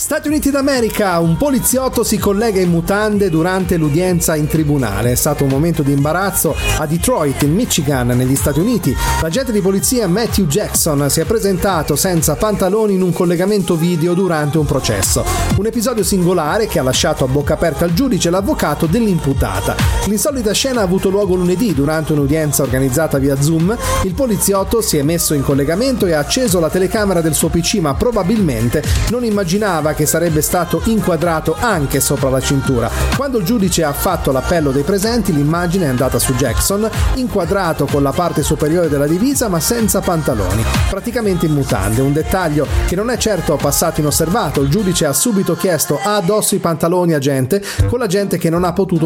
Stati Uniti d'America, un poliziotto si collega in mutande durante l'udienza in tribunale. È stato un momento di imbarazzo a Detroit, in Michigan, negli Stati Uniti. L'agente di polizia Matthew Jackson si è presentato senza pantaloni in un collegamento video durante un processo. Un episodio singolare che ha lasciato a bocca aperta il giudice e l'avvocato dell'imputata. L'insolita scena ha avuto luogo lunedì durante un'udienza organizzata via Zoom. Il poliziotto si è messo in collegamento e ha acceso la telecamera del suo PC, ma probabilmente non immaginava che sarebbe stato inquadrato anche sopra la cintura. Quando il giudice ha fatto l'appello dei presenti, l'immagine è andata su Jackson, inquadrato con la parte superiore della divisa ma senza pantaloni, praticamente in mutande. Un dettaglio che non è certo passato inosservato. Il giudice ha subito chiesto: ha addosso i pantaloni, agente? Con l'agente che non ha potuto